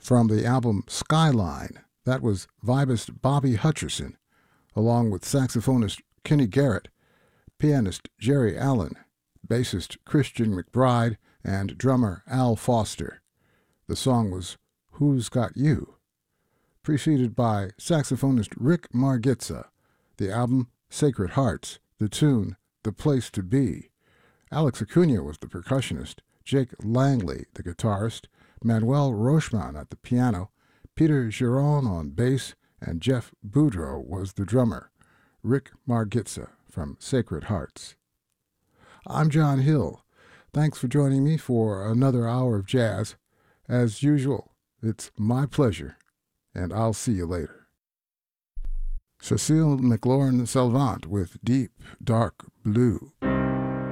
From the album Skyline, that was vibist Bobby Hutcherson, along with saxophonist Kenny Garrett, pianist Jerry Allen, bassist Christian McBride, and drummer Al Foster. The song was Who's Got You? Preceded by saxophonist Rick Margitza, the album Sacred Hearts, the tune The Place to Be. Alex Acuna was the percussionist, Jake Langley the guitarist, Manuel Rochman at the piano, Peter Giron on bass, and Jeff Boudreau was the drummer. Rick Margitza from Sacred Hearts. I'm John Hill. Thanks for joining me for another hour of jazz. As usual, it's my pleasure, and I'll see you later. Cecile McLaurin Salvant with Deep Dark Blue.